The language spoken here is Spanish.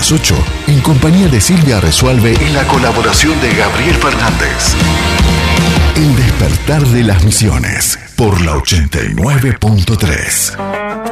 las 8, en compañía de Silvia Resuelve y la colaboración de Gabriel Fernández. El despertar de las misiones por la 89.3.